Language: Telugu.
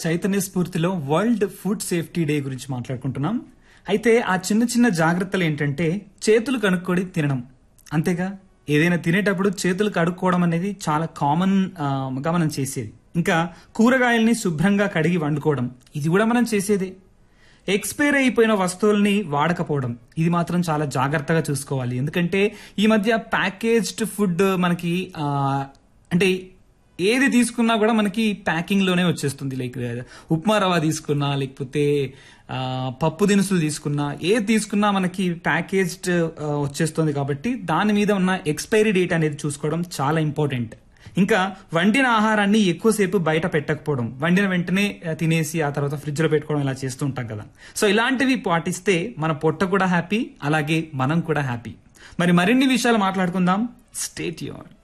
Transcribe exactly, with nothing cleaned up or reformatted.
Chaitanya స్ఫూర్తిలో world food safety day గురించి మాట్లాడుకుంటున్నాం. అయితే ఆ చిన్న చిన్న జాగ్రత్తలు ఏంటంటే చేతులు కడుక్కొని తినడం. అంతేగా, ఏదైనా తినేటప్పుడు చేతులు కడుక్కోవడం అనేది చాలా కామన్ గా మనం చేసేది. ఇంకా కూరగాయల్ని శుభ్రంగా కడిగి వండుకోవడం, ఇది కూడా మనం చేసేదే. ఎక్స్పైర్ అయిపోయిన వస్తువుల్ని వాడకపోవడం, ఇది మాత్రం చాలా జాగ్రత్తగా చూసుకోవాలి. ఎందుకంటే ఈ మధ్య ప్యాకేజ్డ్ ఫుడ్ మనకి ఆ, అంటే ఏది తీసుకున్నా కూడా మనకి ప్యాకింగ్ లోనే వచ్చేస్తుంది. లైక్ ఉప్మా రవ్వ తీసుకున్నా, లేకపోతే ఆ, పప్పు దినుసులు తీసుకున్నా, ఏది తీసుకున్నా మనకి ప్యాకేజ్డ్ వచ్చేస్తుంది. కాబట్టి దాని మీద ఉన్న ఎక్స్పైరీ డేట్ అనేది చూసుకోవడం చాలా ఇంపార్టెంట్. ఇంకా వండిన ఆహారాన్ని ఎక్కువసేపు బయట పెట్టకపోవడం, వండిన వెంటనే తినేసి ఆ తర్వాత ఫ్రిడ్జ్ లో పెట్టుకోవడం, ఇలా చేస్తూ ఉంటాం కదా. సో ఇలాంటివి పాటిస్తే మన పొట్ట కూడా హ్యాపీ, అలాగే మనం కూడా హ్యాపీ. మరి మరిన్ని విషయాలు మాట్లాడుకుందాం. Stay tuned.